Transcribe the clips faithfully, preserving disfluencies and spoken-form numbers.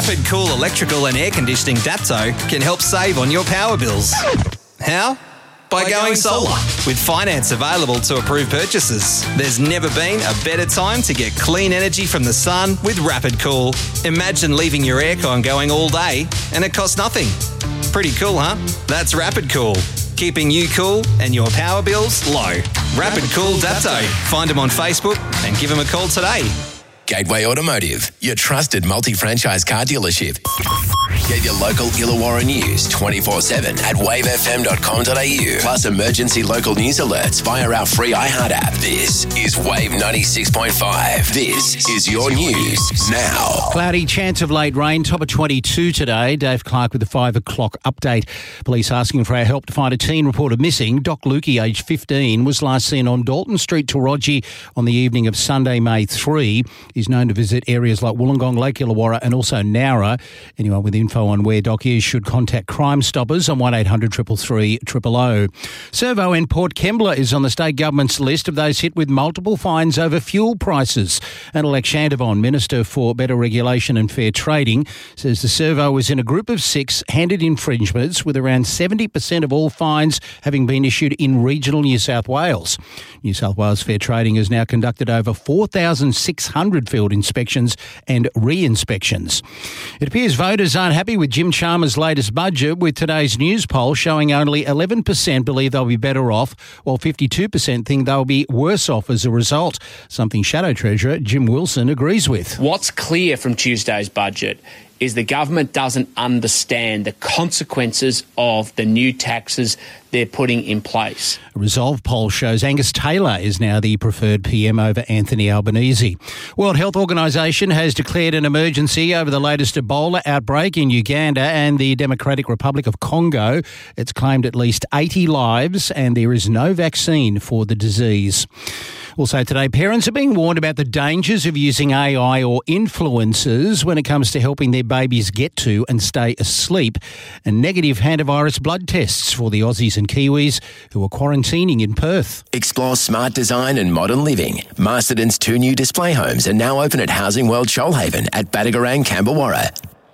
Rapid Cool Electrical and Air Conditioning Dapto can help save on your power bills. How? By, By going, going solar. With finance available to approve purchases. There's never been a better time to get clean energy from the sun with Rapid Cool. Imagine leaving your aircon going all day and it costs nothing. Pretty cool, huh? That's Rapid Cool. Keeping you cool and your power bills low. Rapid Cool Dapto. Find them on Facebook and give them a call today. Gateway Automotive, your trusted multi-franchise car dealership. Get your local Illawarra news twenty-four seven at wave f m dot com dot a u. Plus emergency local news alerts via our free iHeart app. This is Wave ninety-six point five. This is your news now. Cloudy, chance of late rain, top of twenty-two today. Dave Clark with the five o'clock update. Police asking for our help to find a teen reported missing. Doc Lukey, aged fifteen, was last seen on Dalton Street, Taraji on the evening of Sunday, May third. He's known to visit areas like Wollongong, Lake Illawarra and also Nowra. Anyone with info on where Doc is should contact Crime Stoppers on one eight hundred three three three zero zero. Servo in Port Kembla is on the state government's list of those hit with multiple fines over fuel prices. And Alex Shandavon, Minister for Better Regulation and Fair Trading, says the Servo is in a group of six handed infringements, with around seventy percent of all fines having been issued in regional New South Wales. New South Wales Fair Trading has now conducted over four thousand six hundred field inspections and re-inspections. It appears voters aren't happy with Jim Chalmers' latest budget, with today's news poll showing only eleven percent believe they'll be better off, while fifty-two percent think they'll be worse off as a result, something Shadow Treasurer Jim Wilson agrees with. What's clear from Tuesday's budget is the government doesn't understand the consequences of the new taxes they're putting in place. A Resolve poll shows Angus Taylor is now the preferred P M over Anthony Albanese. World Health Organisation has declared an emergency over the latest Ebola outbreak in Uganda and the Democratic Republic of Congo. It's claimed at least eighty lives and there is no vaccine for the disease. Also today, parents are being warned about the dangers of using A I or influencers when it comes to helping their babies get to and stay asleep, and negative hantavirus blood tests for the Aussies and Kiwis who are quarantining in Perth. Explore smart design and modern living. Masterton's two new display homes are now open at Housing World Shoalhaven at Badagarang, Camberwarra.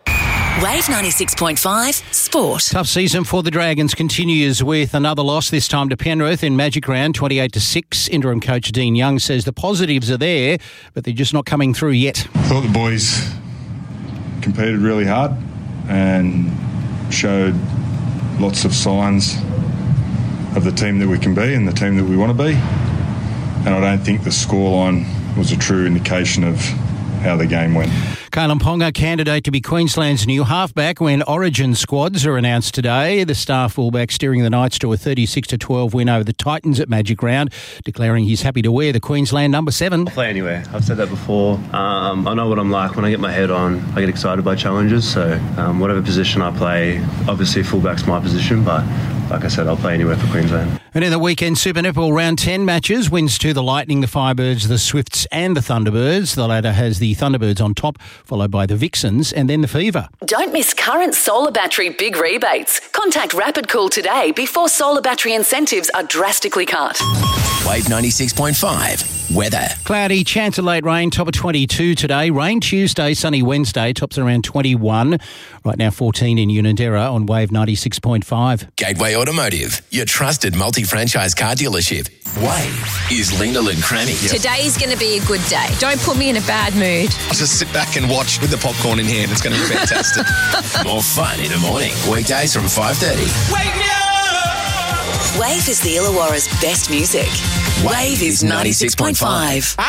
Wave ninety-six point five Sport. Tough season for the Dragons continues with another loss, this time to Penrith in Magic Round, twenty-eight to six. Interim coach Dean Young says the positives are there, but they're just not coming through yet. I thought the boys competed really hard and showed lots of signs of the team that we can be and the team that we want to be. And I don't think the scoreline was a true indication of how the game went. Kalyn Ponga, candidate to be Queensland's new halfback when Origin squads are announced today. The star fullback steering the Knights to a thirty-six to twelve win over the Titans at Magic Round, declaring he's happy to wear the Queensland number seven. I'll play anywhere. I've said that before. Um, I know what I'm like. When I get my head on, I get excited by challenges. So um, whatever position I play, obviously fullback's my position, but like I said, I'll play anywhere for Queensland. And in the weekend Super Netball round ten matches, wins to the Lightning, the Firebirds, the Swifts and the Thunderbirds. The latter has the Thunderbirds on top, followed by the Vixens and then the Fever. Don't miss current solar battery big rebates. Contact Rapid Cool today before solar battery incentives are drastically cut. Wave ninety-six point five. Weather. Cloudy, chance of late rain, top of twenty-two today. Rain Tuesday, sunny Wednesday, tops around twenty-one. Right now fourteen in Unanderra on Wave ninety-six point five. Gateway Automotive, your trusted multi-franchise car dealership. Wave is Linda and Cranny. Yep. Today's going to be a good day. Don't put me in a bad mood. I'll just sit back and watch with the popcorn in hand. It's going to be fantastic. More fun in the morning. Weekdays from five thirty. Wake me up! Wave is the Illawarra's best music. Wave is ninety-six point five.